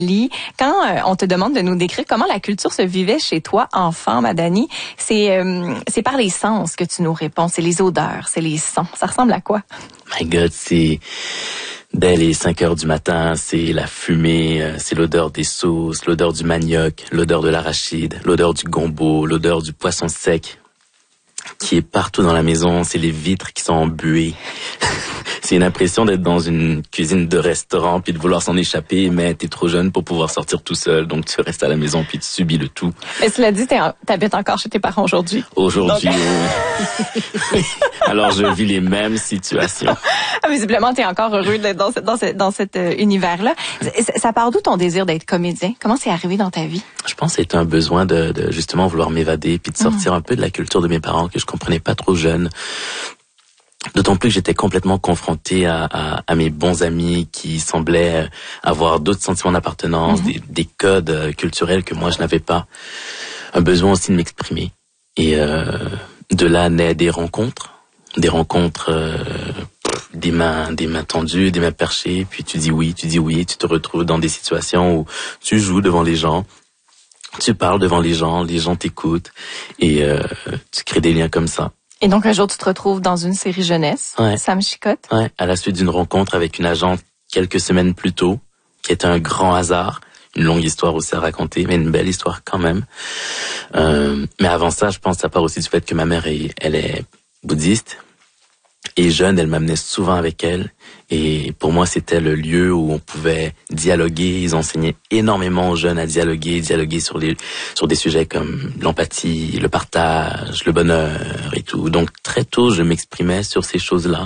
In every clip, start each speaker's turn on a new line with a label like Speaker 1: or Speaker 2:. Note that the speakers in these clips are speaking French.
Speaker 1: Quand on te demande de nous décrire comment la culture se vivait chez toi, enfant, Madani, c'est par les sens que tu nous réponds. C'est les odeurs, c'est les sons. Ça ressemble à quoi?
Speaker 2: My God, c'est dès les 5 heures du matin, c'est la fumée, c'est l'odeur des sauces, l'odeur du manioc, l'odeur de l'arachide, l'odeur du gombo, l'odeur du poisson sec qui est partout dans la maison. C'est les vitres qui sont embuées. C'est une impression d'être dans une cuisine de restaurant puis de vouloir s'en échapper, mais t'es trop jeune pour pouvoir sortir tout seul, donc tu restes à la maison puis tu subis le tout.
Speaker 1: Mais cela dit, t'habites encore chez tes parents aujourd'hui.
Speaker 2: Aujourd'hui,
Speaker 1: donc...
Speaker 2: oui. Alors je vis les mêmes situations.
Speaker 1: Visiblement, t'es encore heureux d'être dans cet univers-là. Ça part d'où ton désir d'être comédien? Comment c'est arrivé dans ta vie?
Speaker 2: Je pense que c'était un besoin de justement vouloir m'évader puis de sortir un peu de la culture de mes parents que je comprenais pas trop jeune. D'autant plus que j'étais complètement confronté à mes bons amis qui semblaient avoir d'autres sentiments d'appartenance, des codes culturels que moi je n'avais pas. Un besoin aussi de m'exprimer. Et de là naît des rencontres, des mains tendues, des mains perchées, puis tu dis oui, tu te retrouves dans des situations où tu joues devant les gens, tu parles devant les gens t'écoutent et tu crées des liens comme ça.
Speaker 1: Et donc, un jour, tu te retrouves dans une série jeunesse, Sam Chicotte.
Speaker 2: Ouais, à la suite d'une rencontre avec une agente quelques semaines plus tôt, qui est un grand hasard. Une longue histoire aussi à raconter, mais une belle histoire quand même. Mais avant ça, je pense que ça part aussi du fait que ma mère, elle est bouddhiste. Et jeune, elle m'amenait souvent avec elle. Et pour moi, c'était le lieu où on pouvait dialoguer. Ils enseignaient énormément aux jeunes à dialoguer sur des sujets comme l'empathie, le partage, le bonheur et tout. Donc, très tôt, je m'exprimais sur ces choses-là.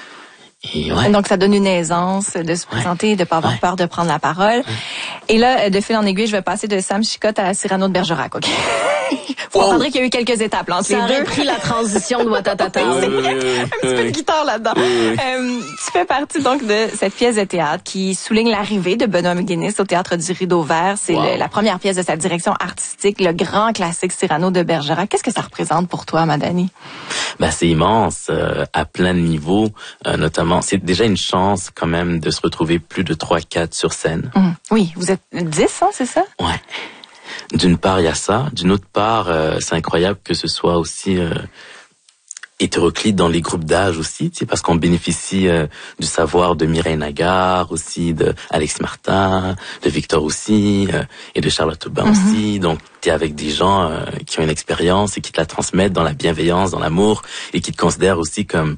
Speaker 2: Et ouais.
Speaker 1: Donc, ça donne une aisance de se présenter, de pas avoir peur de prendre la parole. Et là, de fil en aiguille, je vais passer de Sam Chicotte à Cyrano de Bergerac, OK? Vous comprendrez qu'il y a eu quelques étapes là, entre les deux.
Speaker 3: Ça aurait pris la transition de Watatata.
Speaker 1: Un petit peu de guitare là-dedans. Tu fais partie donc de cette pièce de théâtre qui souligne l'arrivée de Benoît McGuinness au Théâtre du Rideau Vert. C'est la première pièce de sa direction artistique, le grand classique Cyrano de Bergerac. Qu'est-ce que ça représente pour toi, Madani?
Speaker 2: Ben, c'est immense, à plein de niveaux, notamment. C'est déjà une chance quand même de se retrouver plus de 3-4 sur scène.
Speaker 1: Oui, vous êtes 10, hein, c'est ça?
Speaker 2: Ouais. D'une part, il y a ça. D'une autre part, c'est incroyable que ce soit aussi hétéroclite dans les groupes d'âge aussi, tu sais, parce qu'on bénéficie du savoir de Mireille Nagar, aussi de Alexis Martin, de Victor aussi, et de Charlotte Aubin aussi. Donc, t'es avec des gens qui ont une expérience et qui te la transmettent dans la bienveillance, dans l'amour, et qui te considèrent aussi comme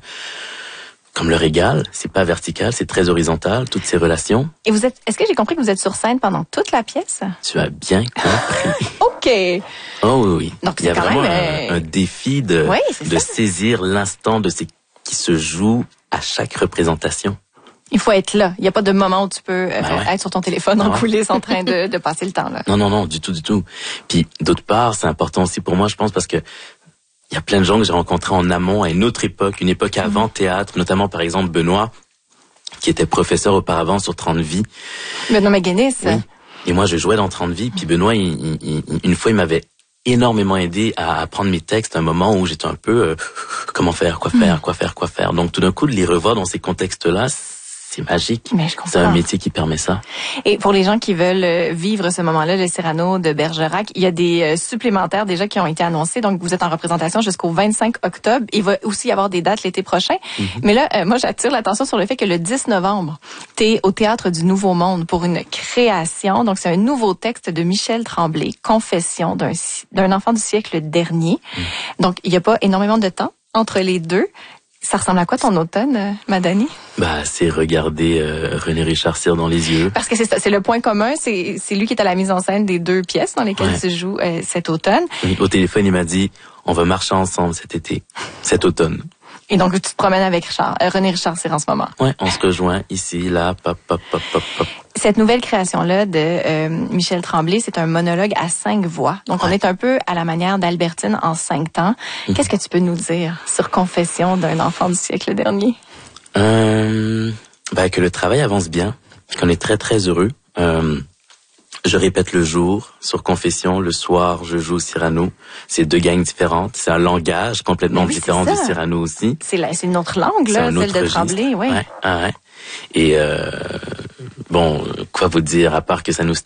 Speaker 2: leur égal. C'est pas vertical, c'est très horizontal, toutes ces relations.
Speaker 1: Et est-ce que j'ai compris que vous êtes sur scène pendant toute la pièce?
Speaker 2: Tu as bien compris.
Speaker 1: OK.
Speaker 2: Oh oui.
Speaker 1: Donc,
Speaker 2: il y a
Speaker 1: quand
Speaker 2: vraiment
Speaker 1: même
Speaker 2: un défi de saisir l'instant de ce qui se joue à chaque représentation.
Speaker 1: Il faut être là. Il n'y a pas de moment où tu peux être sur ton téléphone en coulisses en train de passer le temps, là.
Speaker 2: Non, du tout. Puis, d'autre part, c'est important aussi pour moi, je pense, parce que il y a plein de gens que j'ai rencontrés en amont, à une autre époque, une époque avant théâtre, notamment par exemple Benoît, qui était professeur auparavant sur 30 vies.
Speaker 1: Benoît McGuinness.
Speaker 2: Oui. Et moi, je jouais dans 30 vies, puis Benoît, une fois, il m'avait énormément aidé à apprendre mes textes à un moment où j'étais un peu comment faire, quoi faire. Donc tout d'un coup, de les revoir dans ces contextes-là, c'est magique.
Speaker 1: Mais je comprends.
Speaker 2: C'est un métier qui permet ça.
Speaker 1: Et pour les gens qui veulent vivre ce moment-là, le Cyrano de Bergerac, il y a des supplémentaires déjà qui ont été annoncés. Donc, vous êtes en représentation jusqu'au 25 octobre. Il va aussi y avoir des dates l'été prochain. Mais là, moi, j'attire l'attention sur le fait que le 10 novembre, t'es au Théâtre du Nouveau Monde pour une création. Donc, c'est un nouveau texte de Michel Tremblay, Confession d'un enfant du siècle dernier. Donc, il n'y a pas énormément de temps entre les deux. Ça ressemble à quoi ton automne, Madani?
Speaker 2: Bah, c'est regarder René Richard Cyr dans les yeux.
Speaker 1: Parce que c'est ça, c'est le point commun, c'est lui qui est à la mise en scène des deux pièces dans lesquelles tu joues cet automne.
Speaker 2: Oui, au téléphone, il m'a dit, on va marcher ensemble cet automne.
Speaker 1: Et donc, tu te promènes avec René Richard Cyr en ce moment.
Speaker 2: Ouais, on se rejoint ici, là, pop.
Speaker 1: Cette nouvelle création-là de Michel Tremblay, c'est un monologue à 5 voix. Donc, on est un peu à la manière d'Albertine en 5 temps. Qu'est-ce que tu peux nous dire sur Confession d'un enfant du siècle dernier?
Speaker 2: Que le travail avance bien, qu'on est très, très heureux. Je répète le jour sur Confession, le soir, je joue Cyrano. C'est deux gangs différentes. C'est un langage complètement différent de Cyrano aussi.
Speaker 1: C'est une autre langue, là, celle de Tremblay, oui.
Speaker 2: Ouais. Et quoi vous dire, à part que ça nous